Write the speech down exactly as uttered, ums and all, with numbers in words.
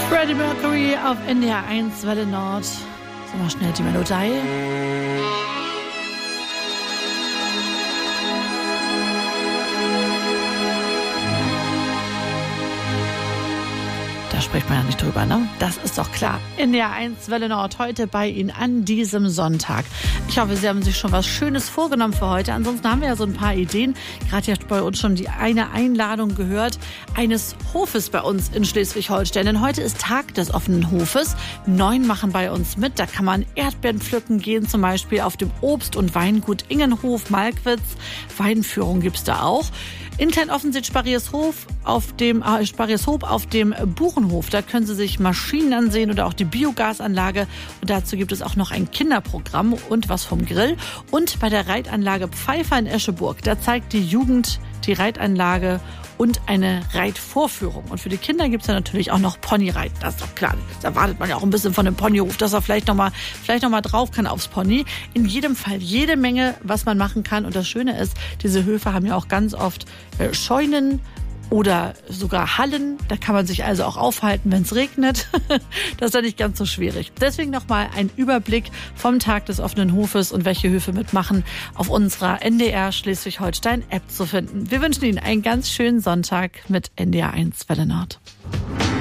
Freddie Mercury auf N D R eins Welle Nord. So, mal schnell die Melodie. Da spricht man ja nicht drüber, ne? Das ist doch klar. N D R eins Welle Nord heute bei Ihnen an diesem Sonntag. Ich hoffe, Sie haben sich schon was Schönes vorgenommen für heute. Ansonsten haben wir ja so ein paar Ideen. Gerade ja bei uns schon die eine Einladung gehört eines Hofes bei uns in Schleswig-Holstein. Denn heute ist Tag des offenen Hofes. Neun machen bei uns mit. Da kann man Erdbeeren pflücken gehen, zum Beispiel auf dem Obst- und Weingut Ingenhof, Malkwitz. Weinführung gibt's da auch. In Kleinoffenstedt Sparriershof auf dem äh, Sparriershof auf dem Buchenhof. Da können Sie sich Maschinen ansehen oder auch die Biogasanlage. Und dazu gibt es auch noch ein Kinderprogramm und was vom Grill. Und bei der Reitanlage Pfeiffer in Escheburg, da zeigt die Jugend die Reitanlage und eine Reitvorführung. Und für die Kinder gibt es ja natürlich auch noch Ponyreiten. Das ist doch klar. Da erwartet man ja auch ein bisschen von dem Ponyhof, dass er vielleicht nochmal vielleicht noch mal drauf kann aufs Pony. In jedem Fall jede Menge, was man machen kann. Und das Schöne ist, diese Höfe haben ja auch ganz oft äh, Scheunen oder sogar Hallen. Da kann man sich also auch aufhalten, wenn es regnet. Das ist ja nicht ganz so schwierig. Deswegen nochmal ein Überblick vom Tag des offenen Hofes und welche Höfe mitmachen auf unserer N D R Schleswig-Holstein App zu finden. Wir wünschen Ihnen einen ganz schönen Sonntag mit N D R eins Welle Nord.